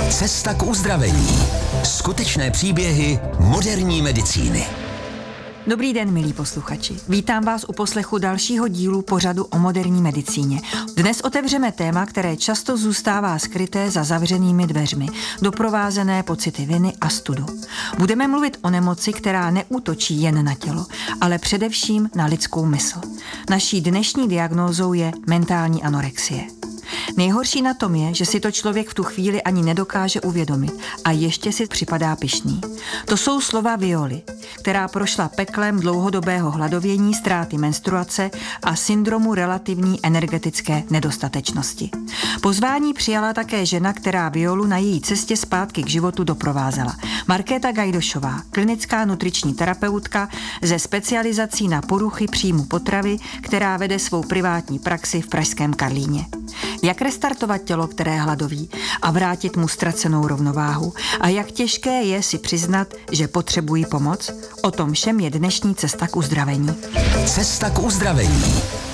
Cesta k uzdravení. Skutečné příběhy moderní medicíny. Dobrý den, milí posluchači. Vítám vás u poslechu dalšího dílu pořadu o moderní medicíně. Dnes otevřeme téma, které často zůstává skryté za zavřenými dveřmi, doprovázené pocity viny a studu. Budeme mluvit o nemoci, která neútočí jen na tělo, ale především na lidskou mysl. Naší dnešní diagnózou je mentální anorexie. Nejhorší na tom je, že si to člověk v tu chvíli ani nedokáže uvědomit a ještě si připadá pyšný. To jsou slova Violy, která prošla peklem dlouhodobého hladovění, ztráty menstruace a syndromu relativní energetické nedostatečnosti. Pozvání přijala také žena, která Violu na její cestě zpátky k životu doprovázela. Markéta Gajdošová, klinická nutriční terapeutka ze specializací na poruchy příjmu potravy, která vede svou privátní praxi v pražském Karlíně. Jak restartovat tělo, které hladoví, a vrátit mu ztracenou rovnováhu? A jak těžké je si přiznat, že potřebují pomoc? O tom všem je dnešní cesta k uzdravení. Cesta k uzdravení.